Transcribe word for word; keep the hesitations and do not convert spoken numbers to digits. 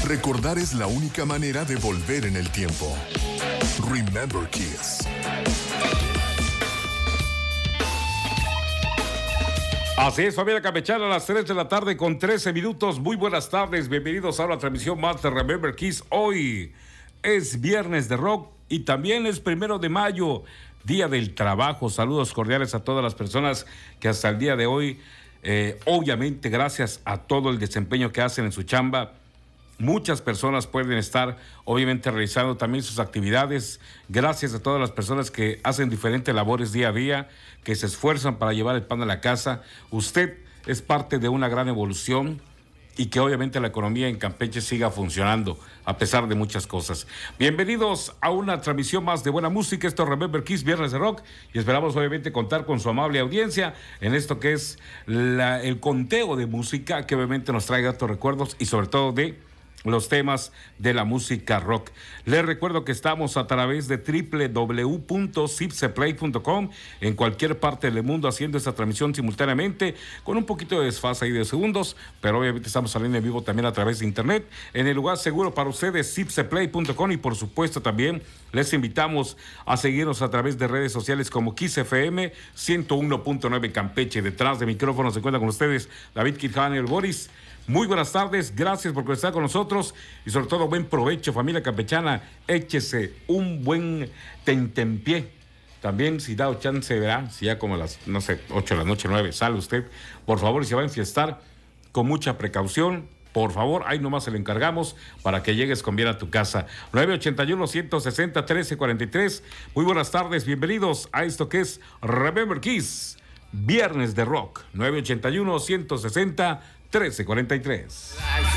Recordar es la única manera de volver en el tiempo. Remember Kiss. Así es, familia campechana, a las tres de la tarde con trece minutos. Muy buenas tardes, bienvenidos a la transmisión más de Remember Kiss. Hoy es viernes de rock y también es primero de mayo, Día del Trabajo. Saludos cordiales a todas las personas que hasta el día de hoy, eh, obviamente gracias a todo el desempeño que hacen en su chamba, muchas personas pueden estar obviamente realizando también sus actividades. Gracias a todas las personas que hacen diferentes labores día a día, que se esfuerzan para llevar el pan a la casa. Usted es parte de una gran evolución y que obviamente la economía en Campeche siga funcionando a pesar de muchas cosas. Bienvenidos a una transmisión más de buena música. Esto es Remember Kiss, Viernes de Rock, y esperamos obviamente contar con su amable audiencia en esto que es la, el conteo de música que obviamente nos trae datos recuerdos y sobre todo de los temas de la música rock. Les recuerdo que estamos a través de doble u doble u doble u punto zipseplay punto com en cualquier parte del mundo haciendo esta transmisión simultáneamente con un poquito de desfase ahí de segundos, pero obviamente estamos saliendo en vivo también a través de internet en el lugar seguro para ustedes, zipseplay punto com, y por supuesto también les invitamos a seguirnos a través de redes sociales como Kiss F M ciento uno punto nueve Campeche. Detrás de micrófono se encuentra con ustedes David Quijano y el Boris. Muy buenas tardes, gracias por estar con nosotros y sobre todo buen provecho, familia campechana. Échese un buen tentempié. También, si da chance, verá, si ya como a las, no sé, ocho de la noche, nueve, sale usted, por favor, y se va a enfiestar con mucha precaución. Por favor, ahí nomás se lo encargamos para que llegues con bien a tu casa. nueve ochenta y uno, ciento sesenta, trece cuarenta y tres. Muy buenas tardes, bienvenidos a esto que es Remember Kiss, Viernes de Rock. nueve ochenta y uno, ciento sesenta, trece cuarenta y tres.